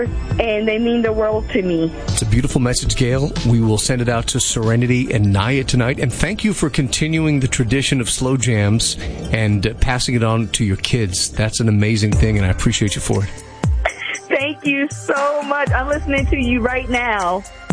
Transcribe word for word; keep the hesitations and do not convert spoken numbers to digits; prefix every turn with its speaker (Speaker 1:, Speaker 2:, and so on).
Speaker 1: and they mean the world to me.
Speaker 2: It's a beautiful message, Gail. We will send it out to Serenity and Naya tonight. And thank you for continuing the tradition of slow jams and uh, passing it on to your kids. That's an amazing thing, and I appreciate you for it.
Speaker 1: Thank you so much. I'm listening to you right now.